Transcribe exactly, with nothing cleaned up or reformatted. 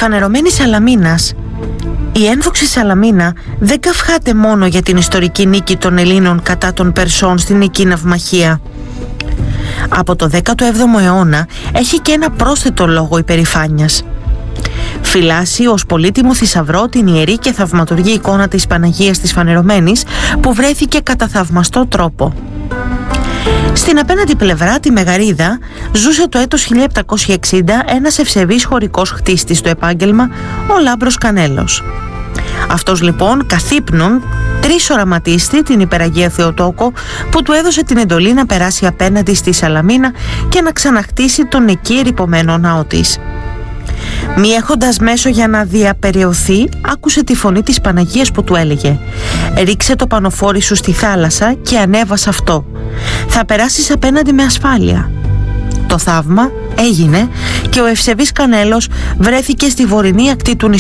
φανερωμένη Σαλαμίνας. Η ένδοξη Σαλαμίνα δεν καυχάται μόνο για την ιστορική νίκη των Ελλήνων κατά των Περσών στην εκεί ναυμαχία. Από το δέκατο έβδομο αιώνα έχει και ένα πρόσθετο λόγο υπερηφάνειας. Φυλάσσει ως πολύτιμο θησαυρό την ιερή και θαυματουργή εικόνα της Παναγίας της Φανερωμένης που βρέθηκε κατά θαυμαστό τρόπο. Στην απέναντι πλευρά, τη Μεγαρίδα, ζούσε το έτος χίλια επτακόσια εξήντα ένας ευσεβής χωρικός χτίστης στο επάγγελμα, ο Λάμπρος Κανέλος. Αυτός λοιπόν καθύπνον τρεις οραματίστη την υπεραγία Θεοτόκο που του έδωσε την εντολή να περάσει απέναντι στη Σαλαμίνα και να ξαναχτίσει τον εκεί ερειπωμένο ναό της. Μη έχοντας μέσο για να διαπεραιωθεί, άκουσε τη φωνή της Παναγίας που του έλεγε: «Ρίξε το πανοφόρι σου στη θάλασσα και ανέβα σ' αυτό. Θα περάσεις απέναντι με ασφάλεια». Το θαύμα έγινε και ο ευσεβής Κανέλος βρέθηκε στη βορεινή ακτή του νησιού